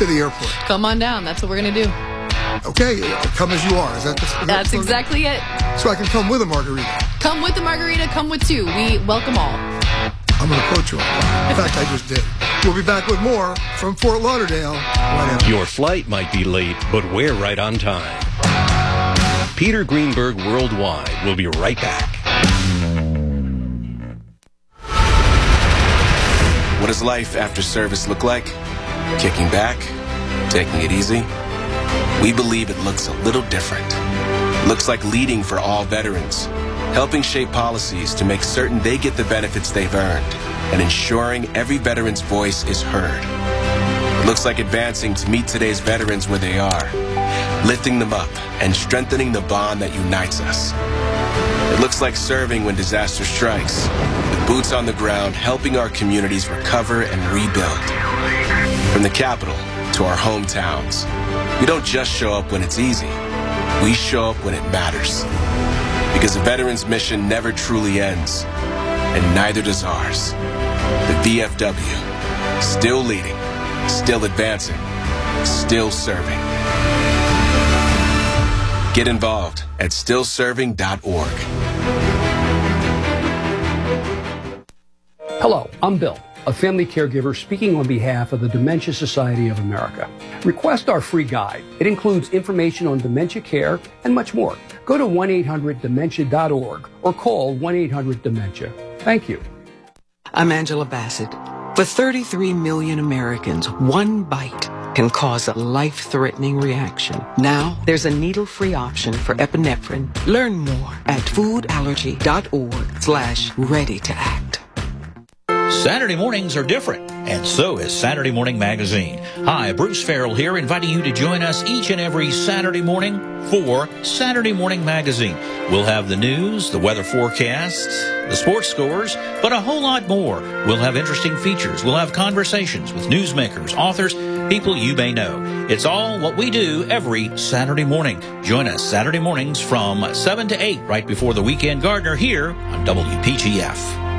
to the airport. Come on down. That's what we're going to do. Okay, come as you are. That's exactly it. So I can come with a margarita. Come with the margarita. Come with two. We welcome all. I'm going to quote you on that. In fact, I just did. We'll be back with more from Fort Lauderdale. Your flight might be late, but we're right on time. Peter Greenberg Worldwide will be right back. What does life after service look like? Kicking back? Taking it easy? We believe it looks a little different. It looks like leading for all veterans, helping shape policies to make certain they get the benefits they've earned, and ensuring every veteran's voice is heard. It looks like advancing to meet today's veterans where they are, lifting them up and strengthening the bond that unites us. It looks like serving when disaster strikes, with boots on the ground helping our communities recover and rebuild. From the capital to our hometowns, we don't just show up when it's easy. We show up when it matters. Because a veteran's mission never truly ends, and neither does ours. The VFW, still leading, still advancing, still serving. Get involved at stillserving.org. Hello, I'm Bill, a family caregiver speaking on behalf of the Dementia Society of America. Request our free guide. It includes information on dementia care and much more. Go to 1-800-DEMENTIA.org or call 1-800-DEMENTIA. Thank you. I'm Angela Bassett. For 33 million Americans, one bite can cause a life-threatening reaction. Now, there's a needle-free option for epinephrine. Learn more at foodallergy.org/ready-to-act. Saturday mornings are different, and so is Saturday Morning Magazine. Hi, Bruce Farrell here, inviting you to join us each and every Saturday morning for Saturday Morning Magazine. We'll have the news, the weather forecast, the sports scores, but a whole lot more. We'll have interesting features. We'll have conversations with newsmakers, authors, people you may know. It's all what we do every Saturday morning. Join us Saturday mornings from 7 to 8, right before the Weekend Gardener here on WPGF.